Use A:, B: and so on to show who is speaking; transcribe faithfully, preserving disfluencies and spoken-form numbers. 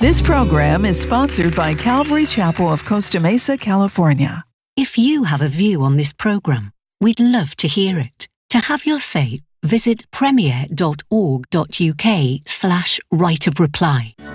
A: This program is sponsored by Calvary Chapel of Costa Mesa, California.
B: If you have a view on this program, we'd love to hear it. To have your say, visit premier dot org dot uk slash right of reply.